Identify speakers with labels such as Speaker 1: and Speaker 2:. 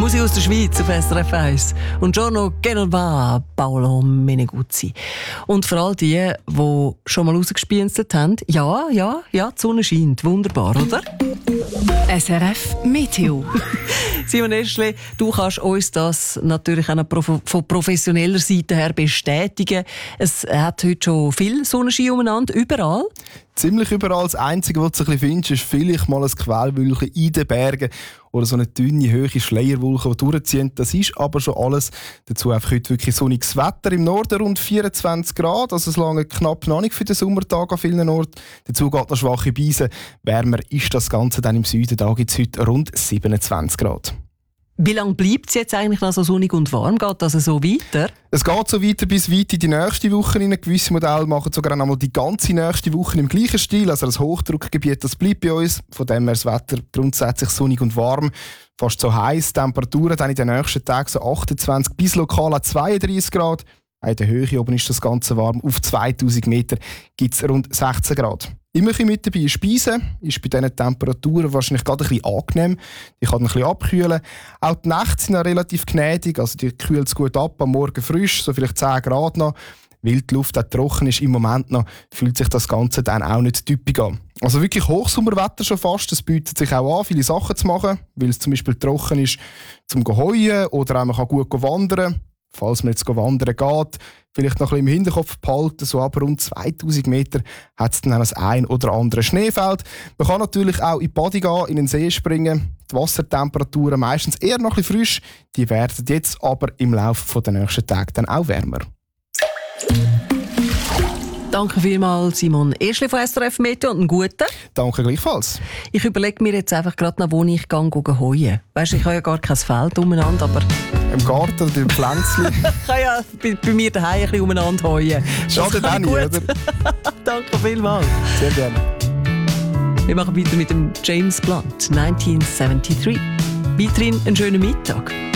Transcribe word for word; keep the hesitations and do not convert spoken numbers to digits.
Speaker 1: Musik aus der Schweiz auf S R F eins. Und Giorno Genova, Paolo Meneguzzi. Und für all die, die schon mal rausgespienzelt haben, ja, ja, ja, die Sonne scheint. Wunderbar, oder?
Speaker 2: S R F Meteo.
Speaker 1: Simon Eschle, du kannst uns das natürlich auch noch von professioneller Seite her bestätigen. Es hat heute schon viel Sonnenschein umeinander, überall.
Speaker 3: Ziemlich überall. Das Einzige, was du ein bisschen findest, ist vielleicht mal ein Quellwölkchen in den Bergen oder so eine dünne, hohe Schleierwolke, die durchziehen. Das ist aber schon alles. Dazu einfach heute wirklich sonniges Wetter. Im Norden rund vierundzwanzig Grad, also es lange knapp noch nicht für den Sommertag an vielen Orten. Dazu geht noch schwache Beise. Wärmer ist das Ganze dann im Süden. Da gibt es heute rund siebenundzwanzig Grad.
Speaker 1: Wie lange bleibt es jetzt eigentlich noch so sonnig und warm? Geht das so weiter?
Speaker 3: Es geht so weiter bis weit in die nächste Woche. Gewisse Modelle machen sogar einmal die ganze nächste Woche im gleichen Stil. Also das Hochdruckgebiet, das bleibt bei uns. Von dem her das Wetter grundsätzlich sonnig und warm. Fast so heiß. Temperaturen dann in den nächsten Tagen so achtundzwanzig bis lokal zweiunddreißig Grad. In der Höhe oben ist das Ganze warm. Auf zweitausend Meter gibt es rund sechzehn Grad. Immer mit dabei Speisen ist bei diesen Temperaturen wahrscheinlich gerade ein bisschen angenehm. Die kann ein bisschen abkühlen. Auch die Nächte sind noch relativ gnädig, also die kühlt es gut ab, am Morgen frisch, so vielleicht zehn Grad noch. Weil die Luft auch trocken ist im Moment noch, fühlt sich das Ganze dann auch nicht typisch an. Also wirklich Hochsommerwetter schon fast. Es bietet sich auch an, viele Sachen zu machen, weil es zum Beispiel trocken ist, zum Heuen oder auch man kann gut wandern. Falls man jetzt wandern geht, vielleicht noch ein bisschen im Hinterkopf behalten, so ab rund zweitausend Meter hat es dann auch das ein oder andere Schneefeld. Man kann natürlich auch in die Body gehen, in den See springen. Die Wassertemperaturen meistens eher noch ein bisschen frisch, die werden jetzt aber im Laufe der nächsten Tage dann auch wärmer.
Speaker 1: Danke vielmals, Simon Eschle von S R F Meteo und einen guten.
Speaker 3: Danke gleichfalls.
Speaker 1: Ich überlege mir jetzt einfach gerade noch, wo ich gehe, gehe heuen. Weisst, ich habe ja gar kein Feld umeinander, aber...
Speaker 3: Im Garten oder im Pflänzchen.
Speaker 1: Ich kann ja bei, bei mir daheim ein bisschen umeinander heuen.
Speaker 3: Schadet auch nicht, oder?
Speaker 1: Danke vielmals.
Speaker 3: Sehr gerne.
Speaker 1: Wir machen weiter mit dem James Blunt, neunzehnhundertdreiundsiebzig. Weiterhin einen schönen Mittag.